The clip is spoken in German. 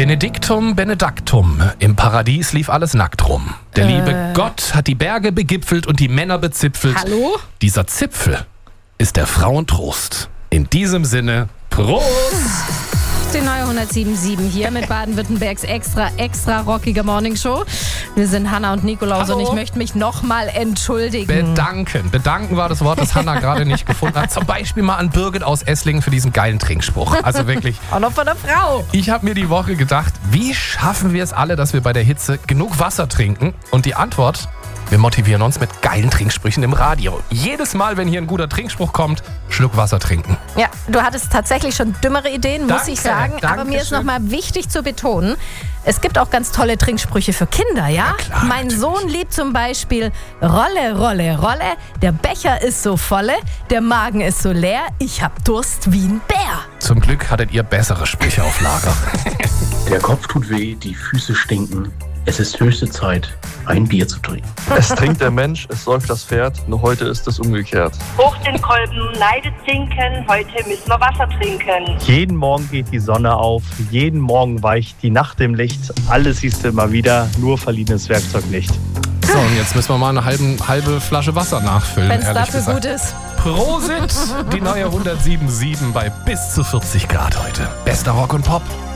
Benediktum, Benedaktum. Im Paradies lief alles nackt rum. Der liebe Gott hat die Berge begipfelt und die Männer bezipfelt. Hallo? Dieser Zipfel ist der Frauentrost. In diesem Sinne, Prost! Die neue 107.7 hier mit Baden-Württembergs extra rockige Morningshow. Wir sind Hanna und Nikolaus. Hallo. Und ich möchte mich nochmal entschuldigen. Bedanken war das Wort, das Hanna gerade nicht gefunden hat. Zum Beispiel mal an Birgit aus Esslingen für diesen geilen Trinkspruch. Also wirklich. Auch noch von der Frau. Ich habe mir die Woche gedacht, wie schaffen wir es alle, dass wir bei der Hitze genug Wasser trinken? Und die Antwort: Wir motivieren uns mit geilen Trinksprüchen im Radio. Jedes Mal, wenn hier ein guter Trinkspruch kommt, Schluck Wasser trinken. Ja, du hattest tatsächlich schon dümmere Ideen, muss ich sagen. Aber mir ist nochmal wichtig zu betonen, es gibt auch ganz tolle Trinksprüche für Kinder, ja? klar, Mein natürlich. Sohn liebt zum Beispiel Rolle, Rolle, Rolle, der Becher ist so volle, der Magen ist so leer, ich hab Durst wie ein Bär. Zum Glück hattet ihr bessere Sprüche auf Lager. Der Kopf tut weh, die Füße stinken. Es ist höchste Zeit, ein Bier zu trinken. Es trinkt der Mensch, es säuft das Pferd, nur heute ist es umgekehrt. Hoch den Kolben, leidet sinken, heute müssen wir Wasser trinken. Jeden Morgen geht die Sonne auf, jeden Morgen weicht die Nacht im Licht. Alles siehst du immer wieder, nur verliehenes Werkzeug nicht. So, und jetzt müssen wir mal eine halbe Flasche Wasser nachfüllen. Wenn es ehrlich dafür gesagt. gut ist. Prosit! Die neue 107.7 bei bis zu 40 Grad heute. Bester Rock und Pop.